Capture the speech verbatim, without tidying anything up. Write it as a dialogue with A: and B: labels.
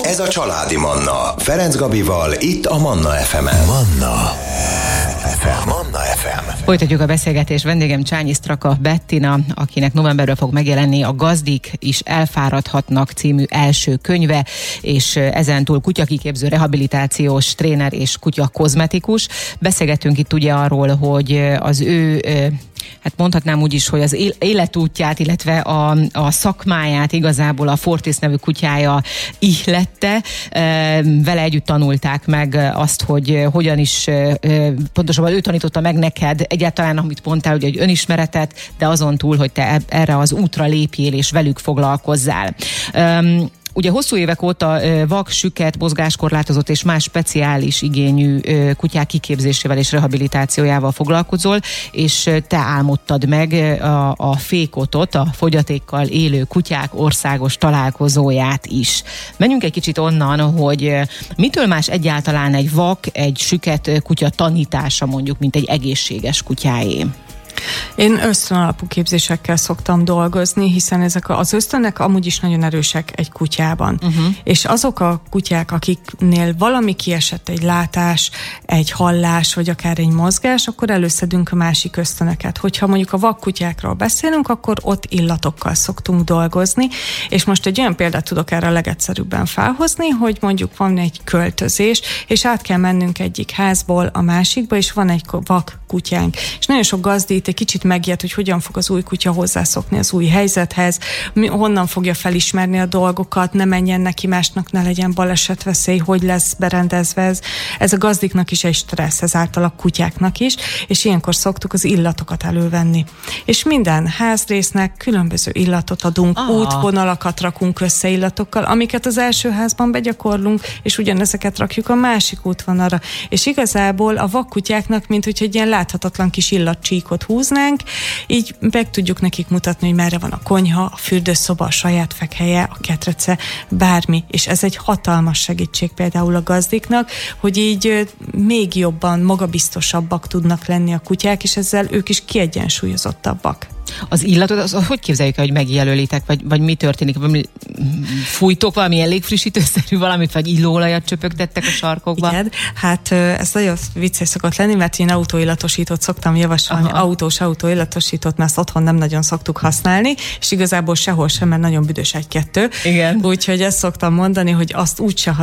A: Ez a Családi Manna. Ferenc Gabival, itt a Manna ef emen. Manna ef em. Manna ef em.
B: Folytatjuk a beszélgetést. Vendégem Csányi Straka Bettina, akinek novemberben fog megjelenni a Gazdik is elfáradhatnak című első könyve, és ezentúl kutyakiképző, rehabilitációs tréner és kutya kozmetikus. Beszélgettünk itt ugye arról, hogy az ő, hát mondhatnám úgy is, hogy az életútját, illetve a, a szakmáját igazából a Fortis nevű kutyája ihlette. Vele együtt tanulták meg azt, hogy hogyan is, pontosabban ő tanította meg neked egyáltalán, amit mondtál, hogy egy önismeretet, de azon túl, hogy te erre az útra lépjél és velük foglalkozzál. Ugye hosszú évek óta vak, süket, mozgáskorlátozott és más speciális igényű kutyák kiképzésével és rehabilitációjával foglalkozol, és te álmodtad meg a, a fékotot, a fogyatékkal élő kutyák országos találkozóját is. Menjünk egy kicsit onnan, hogy mitől más egyáltalán egy vak, egy süket kutya tanítása mondjuk, mint egy egészséges kutyáé?
C: Én ösztön alapú képzésekkel szoktam dolgozni, hiszen ezek az ösztönök amúgy is nagyon erősek egy kutyában. Uh-huh. És azok a kutyák, akiknél valami kiesett, egy látás, egy hallás, vagy akár egy mozgás, akkor előszedünk a másik ösztönöket. Hogyha mondjuk a vakkutyákról beszélünk, akkor ott illatokkal szoktunk dolgozni, és most egy olyan példát tudok erre a legegyszerűbben felhozni, hogy mondjuk van egy költözés, és át kell mennünk egyik házból a másikba, és van egy vak kutyánk. És nagyon sok gazdít egy kicsit megijed, hogy hogyan fog az új kutya hozzászokni az új helyzethez, honnan fogja felismerni a dolgokat, ne menjen neki másnak, ne legyen balesetveszély, hogy lesz berendezve ez. Ez a gazdiknak is egy stressz, ezáltal a kutyáknak is, és ilyenkor szoktuk az illatokat elővenni. És minden házrésznek különböző illatot adunk, Aha. útvonalakat rakunk össze illatokkal, amiket az első házban begyakorlunk, és ugyanezeket rakjuk a másik útvonalra. És igazából a vakkutyáknak, mint hogy egy ilyen láthatatlan kis illatcsíkot húznánk, így meg tudjuk nekik mutatni, hogy merre van a konyha, a fürdőszoba, a saját fekhelye, a ketrece, bármi. És ez egy hatalmas segítség például a gazdiknak, hogy így még jobban, magabiztosabbak tudnak lenni a kutyák, és ezzel ők is kiegyensúlyozottabbak.
B: Az illatot, az, hogy képzeljük el, hogy megjelölitek, vagy, vagy mi történik? Valami, fújtok valami elég frissítőszerű valamit, vagy illóolajat csöpögtettek a sarkokba?
C: Igen, hát ez nagyon vicces szokott lenni, mert én autóillatosítót szoktam javasolni, Aha. autós autóillatosítót, mert ezt otthon nem nagyon szoktuk használni, és igazából sehol sem, mert nagyon büdös egy-kettő.
B: Igen.
C: Úgyhogy ezt szoktam mondani, hogy azt úgyse